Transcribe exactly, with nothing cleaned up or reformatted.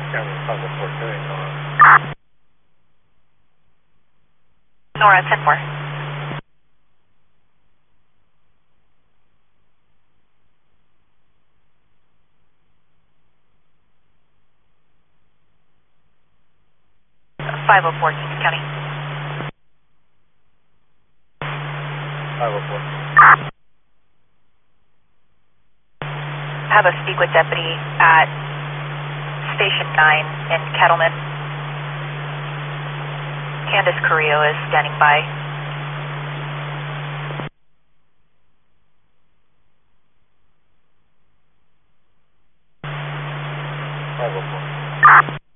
County five oh four doing Nora. Nora, ten four. five oh four, Kings County. five oh four. Have a speak with deputy at Station nine in Kettleman. Candace Carrillo is standing by.